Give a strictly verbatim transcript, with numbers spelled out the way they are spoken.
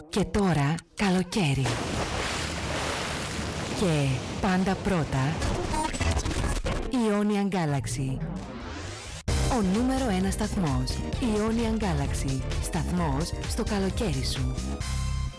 Και τώρα καλοκαίρι. Και πάντα πρώτα Ionian Galaxy. Ο νούμερο ένα σταθμός Ionian Galaxy. Σταθμός στο καλοκαίρι σου.